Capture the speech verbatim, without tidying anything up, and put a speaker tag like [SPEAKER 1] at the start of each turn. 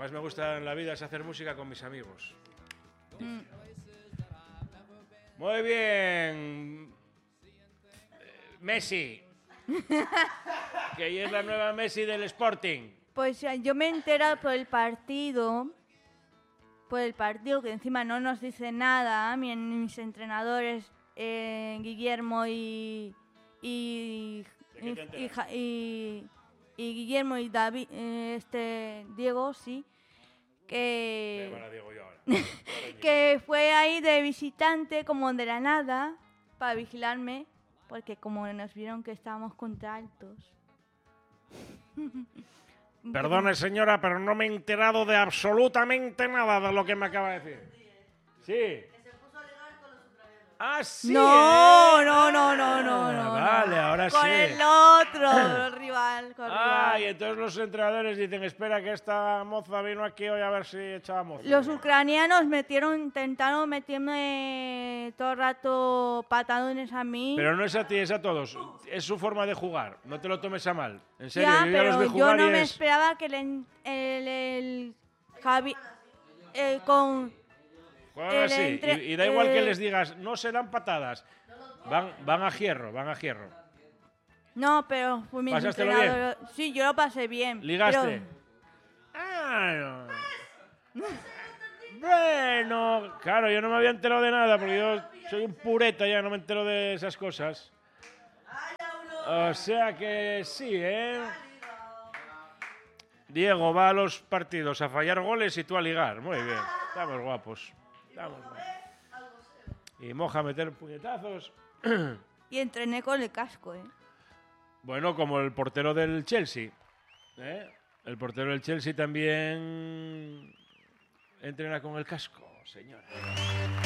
[SPEAKER 1] más me gusta en la vida es hacer música con mis amigos.
[SPEAKER 2] Mm.
[SPEAKER 1] Muy bien. Messi. Que ella es la nueva Messi del Sporting.
[SPEAKER 2] Pues yo me he enterado por el partido, por el partido que encima no nos dice nada, mi, mis entrenadores eh, Guillermo y y y, y, y y Guillermo y David, eh, este Diego, sí, que
[SPEAKER 1] Bueno, Diego, yo ahora.
[SPEAKER 2] que fue ahí de visitante como de la nada para vigilarme, porque como nos vieron que estábamos contra altos.
[SPEAKER 1] Perdone, señora, pero no me he enterado de absolutamente nada de lo que me acaba de decir. Sí. Que se puso a ligar con los ultravianos. Ah, sí.
[SPEAKER 2] No,
[SPEAKER 1] ¿eh?
[SPEAKER 2] no, no, no, no, no.
[SPEAKER 1] Vale, ahora
[SPEAKER 2] con
[SPEAKER 1] sí.
[SPEAKER 2] Con el otro, el rival. Con
[SPEAKER 1] Ah,
[SPEAKER 2] rival.
[SPEAKER 1] y entonces los entrenadores dicen, espera que esta moza vino aquí hoy a ver si echaba moza.
[SPEAKER 2] Los ucranianos metieron, intentaron meterme todo el rato patadones a mí.
[SPEAKER 1] Pero no es a ti, es a todos. Es su forma de jugar. No te lo tomes a mal. En serio,
[SPEAKER 2] ya,
[SPEAKER 1] yo ya
[SPEAKER 2] pero
[SPEAKER 1] los vi
[SPEAKER 2] yo
[SPEAKER 1] jugar
[SPEAKER 2] no
[SPEAKER 1] y
[SPEAKER 2] me
[SPEAKER 1] es...
[SPEAKER 2] esperaba que el, el, el Javi... Eh, con...
[SPEAKER 1] Juegan así.
[SPEAKER 2] entre-
[SPEAKER 1] Y, y da igual
[SPEAKER 2] eh,
[SPEAKER 1] que les digas, no se dan patadas. Van, van a hierro, van a hierro.
[SPEAKER 2] No, pero fue mi
[SPEAKER 1] ¿Pasástelo
[SPEAKER 2] entrenador. Sí, yo lo pasé bien.
[SPEAKER 1] ¿Ligaste?
[SPEAKER 2] pero-
[SPEAKER 1] Ah, no. Bueno, claro, yo no me había enterado de nada porque yo soy un pureta ya, no me entero de esas cosas. O sea que sí, ¿eh? Diego va a los partidos a fallar goles y tú a ligar. Muy bien, estamos guapos. Estamos guapos. Y Moja a meter puñetazos.
[SPEAKER 2] Y entrené con el casco, ¿eh?
[SPEAKER 1] Bueno, como el portero del Chelsea. ¿eh? El portero del Chelsea también entrena con el casco, señora.